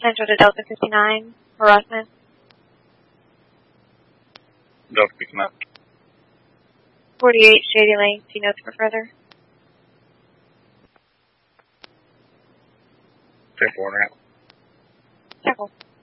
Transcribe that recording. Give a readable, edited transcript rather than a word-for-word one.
Central to Delta 59, harassment. Delta 59. 48 Shady Lane, see notes for further. 10-4 now. Circle.